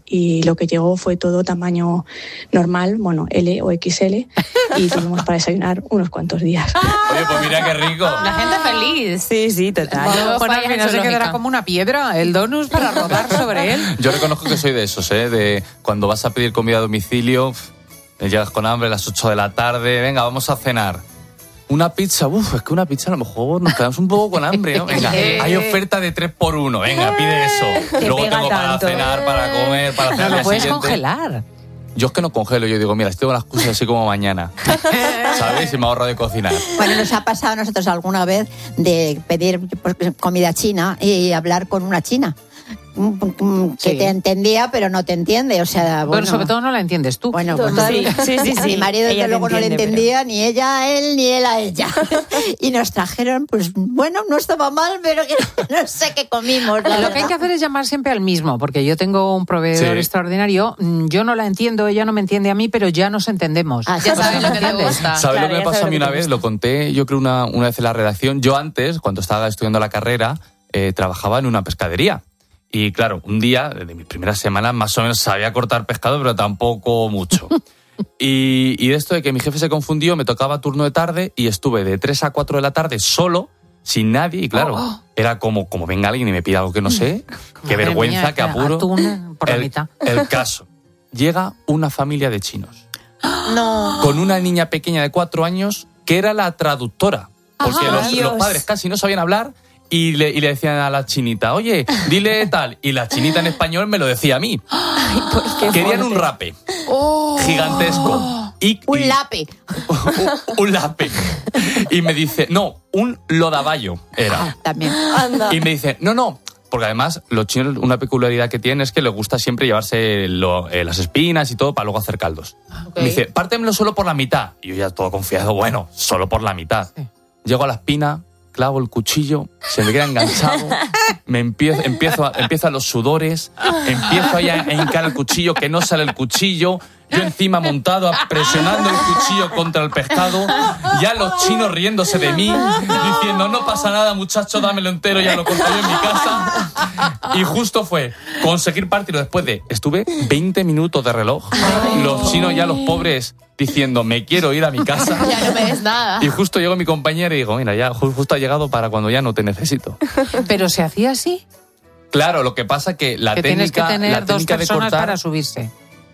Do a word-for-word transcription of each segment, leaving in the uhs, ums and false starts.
y lo que llegó fue todo tamaño normal, bueno, L o equis ele, y tuvimos para desayunar unos cuantos días. Oye, pues mira qué rico. La gente feliz. Sí, sí, total. Bueno, Bueno, al final se quedará como una piedra el donus para rodar sobre él. Yo reconozco que soy de esos, ¿eh? De cuando vas a pedir comida a domicilio, llegas con hambre a las ocho de la tarde, venga, vamos a cenar. Una pizza, uff, es que una pizza a lo mejor nos quedamos un poco con hambre, ¿no? Venga, hay oferta de tres por uno, venga, pide eso. Te Luego pega tengo para tanto. cenar, para comer, para hacer No el lo día puedes siguiente. congelar. Yo es que no congelo, yo digo, mira, estoy con las cosas así como mañana, ¿sabes? Y me ahorro de cocinar. Bueno, nos ha pasado a nosotros alguna vez de pedir pues, comida china y hablar con una china que Sí. te entendía pero no te entiende, o sea, Bueno, bueno, sobre todo no la entiendes tú. bueno, pues Total. sí, Sí, sí, a sí. mi marido Ella desde te luego no le entiende, entendía ni ella a él ni él a ella y nos trajeron, pues bueno, no estaba mal, pero que no, no sé qué comimos, la Lo que hay verdad. que hacer es llamar siempre al mismo, porque yo tengo un proveedor Sí. extraordinario, mm, yo no la entiendo, ella no me entiende a mí, pero ya nos entendemos. Ah, Ya sí. sabes lo que te gusta. ¿Sabes Claro, lo que me ya pasó sabes a lo mí que una te vez? gusta. Lo conté, yo creo, una, una vez en la redacción. Yo antes, cuando estaba estudiando la carrera, eh, trabajaba en una pescadería. Y claro, un día, de mis primeras semanas, más o menos sabía cortar pescado, pero tampoco mucho. Y, y de esto de que mi jefe se confundió, me tocaba turno de tarde y estuve de tres a cuatro de la tarde solo, sin nadie. Y claro, Oh. era como, como venga alguien y me pida algo que no sé. Qué Madre vergüenza, mía, qué apuro. atún por la el, mitad. el caso. Llega una familia de chinos No. con una niña pequeña de cuatro años que era la traductora. Porque Ajá, los, Dios. los padres casi no sabían hablar y le, y le decían a la chinita, oye, dile tal. Y la chinita en español me lo decía a mí. Pues qué Querían fuerte. un rape gigantesco. Y, Un y- lape. un, un lape. Y me dice, no, un lodaballo era. También. Anda. Y me dice, no, no. Porque además, los chinos, una peculiaridad que tienen es que les gusta siempre llevarse lo- eh, las espinas y todo para luego hacer caldos. Ok. Me dice, pártemelo solo por la mitad. Y yo ya todo confiado, bueno, solo por la mitad. Llego a la espina, clavo el cuchillo, se me queda enganchado, me empiezo, empiezo a, empiezan los sudores, empiezo ahí a, a hincar el cuchillo, que no sale el cuchillo, yo encima montado, presionando el cuchillo contra el pescado, ya los chinos riéndose de mí, diciendo, no pasa nada, muchacho, dámelo entero, ya lo conté yo en mi casa. Y justo fue conseguir partirlo después de, estuve veinte minutos de reloj, los chinos ya los pobres diciendo, me quiero ir a mi casa. Ya no me des nada. Y justo llegó mi compañera y digo, mira, ya ju- justo ha llegado para cuando ya no te necesito. Pero se hacía así, Claro, lo que pasa que la que tienes que técnica, tener la dos técnica de personas cortar, para subirse.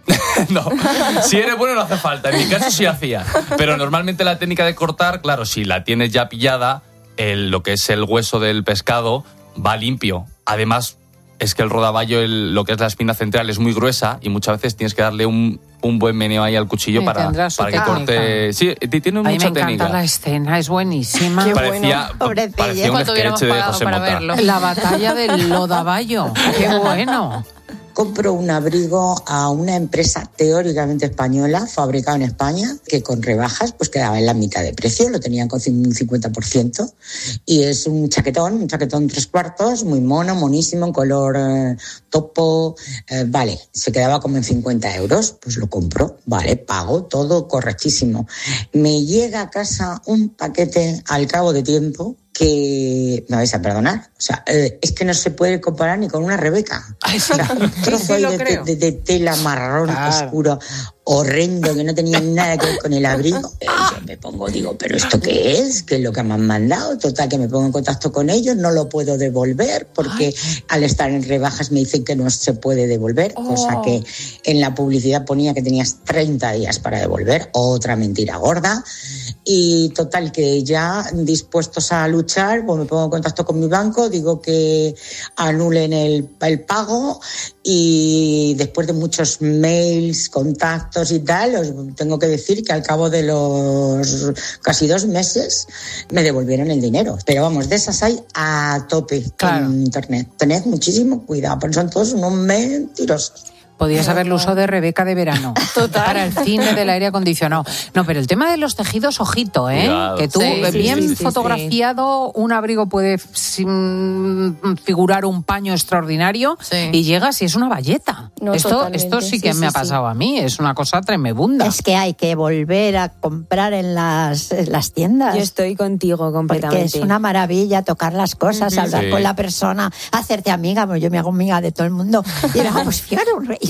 no, si eres bueno no hace falta. En mi caso sí hacía, pero normalmente la técnica de cortar, claro, si la tienes ya pillada, el, lo que es el hueso del pescado va limpio. Además, es que el rodaballo, el, lo que es la espina central, es muy gruesa y muchas veces tienes que darle un, un buen meneo ahí al cuchillo Sí, para, tendrá su para que técnica. corte. Sí, t- tiene A mí me mucha encanta técnica. la escena, es buenísima. Qué Parecía, bueno, pobrecilla. parecía un ¿Cuánto hubiéramos sketch de pagado José para Mota. verlo? La batalla del Lodaballo, qué bueno. Compro un abrigo a una empresa teóricamente española, fabricado en España, que con rebajas pues quedaba en la mitad de precio, lo tenían con un cincuenta por ciento. Y es un chaquetón, un chaquetón tres cuartos, muy mono, monísimo, en color eh, topo. Eh, vale, se quedaba como en cincuenta euros, pues lo compro, vale, pago, todo correctísimo. Me llega a casa un paquete al cabo de tiempo que me vais a perdonar, o sea, eh, es que no se puede comparar ni con una Rebeca. Ay, sí. O sea, un trozo Sí, sí, ahí lo de, creo. de- de tela marrón Claro. oscuro, horrendo, que no tenía nada que ver con el abrigo. Eh, yo me pongo, digo, ¿pero esto qué es? ¿Qué es lo que me han mandado? Total, que me pongo en contacto con ellos, no lo puedo devolver porque al estar en rebajas me dicen que no se puede devolver, cosa que en la publicidad ponía que tenías treinta días para devolver, otra mentira gorda. Y total, que ya dispuestos a luchar, pues me pongo en contacto con mi banco, digo que anulen el, el pago y después de muchos mails, contactos y tal, os tengo que decir que al cabo de los casi dos meses me devolvieron el dinero. Pero vamos, de esas hay a tope Claro. en internet. Tened muchísimo cuidado, porque son todos unos mentirosos. Podías haberlo usado de Rebeca de verano. Total. Para el cine del aire acondicionado. No, pero el tema de los tejidos, ojito, ¿eh? Cuidado. Que tú, Sí, eh, sí, bien sí, sí, sí. fotografiado, un abrigo puede sin- figurar un paño extraordinario Sí. y llegas y es una valleta. No, esto, totalmente. esto sí Sí, que sí, me ha sí. pasado a mí, es una cosa tremebunda. Es que hay que volver a comprar en las, en las tiendas. Yo estoy contigo completamente. Porque es una maravilla tocar las cosas, hablar Sí. con la persona, hacerte amiga, pues yo me hago amiga de todo el mundo. Y era, pues fíjate, un rey.